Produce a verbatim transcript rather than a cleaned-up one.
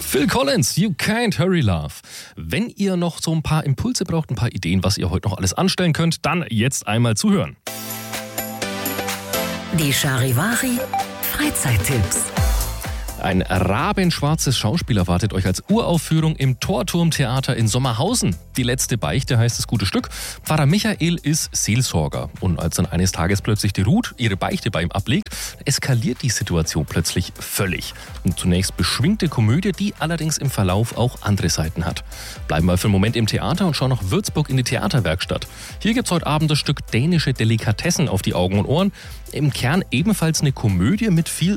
Phil Collins, You Can't Hurry Love. Wenn ihr noch so ein paar Impulse braucht, ein paar Ideen, was ihr heute noch alles anstellen könnt, dann jetzt einmal zuhören. Die Charivari Freizeittipps. Ein rabenschwarzes Schauspiel erwartet euch als Uraufführung im Torturmtheater in Sommerhausen. Die letzte Beichte heißt das gute Stück. Pfarrer Michael ist Seelsorger. Und als dann eines Tages plötzlich die Ruth ihre Beichte bei ihm ablegt, eskaliert die Situation plötzlich völlig. Und zunächst beschwingte Komödie, die allerdings im Verlauf auch andere Seiten hat. Bleiben wir für einen Moment im Theater und schauen nach Würzburg in die Theaterwerkstatt. Hier gibt's heute Abend das Stück Dänische Delikatessen auf die Augen und Ohren. Im Kern ebenfalls eine Komödie mit viel